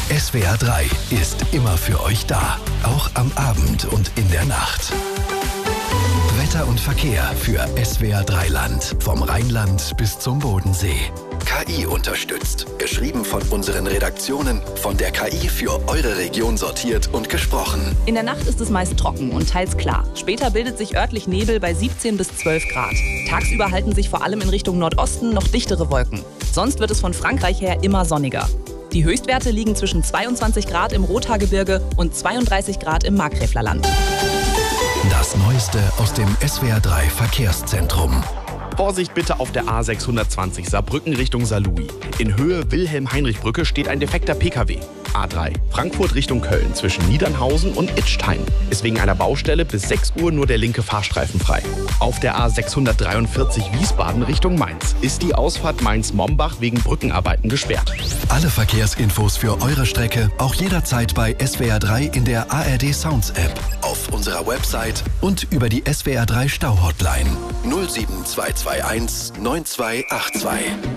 SWR 3 ist immer für euch da. Auch am Abend und in der Nacht. Wetter und Verkehr für SWR 3 Land. Vom Rheinland bis zum Bodensee. KI unterstützt. Geschrieben von unseren Redaktionen. Von der KI für eure Region sortiert und gesprochen. In der Nacht ist es meist trocken und teils klar. Später bildet sich örtlich Nebel bei 17 bis 12 Grad. Tagsüber halten sich vor allem in Richtung Nordosten noch dichtere Wolken. Sonst wird es von Frankreich her immer sonniger. Die Höchstwerte liegen zwischen 22 Grad im Rothaargebirge und 32 Grad im Markgräflerland. Das Neueste aus dem SWR 3 Verkehrszentrum. Vorsicht bitte auf der A620 Saarbrücken Richtung Saarlouis. In Höhe Wilhelm-Heinrich-Brücke steht ein defekter PKW. A3 Frankfurt Richtung Köln zwischen Niedernhausen und Idstein ist wegen einer Baustelle bis 6 Uhr nur der linke Fahrstreifen frei. Auf der A643 Wiesbaden Richtung Mainz ist die Ausfahrt Mainz-Mombach wegen Brückenarbeiten gesperrt. Alle Verkehrsinfos für eure Strecke auch jederzeit bei SWR 3 in der ARD Sounds App, auf unserer Website und über die SWR 3 Stau-Hotline 07221 9282.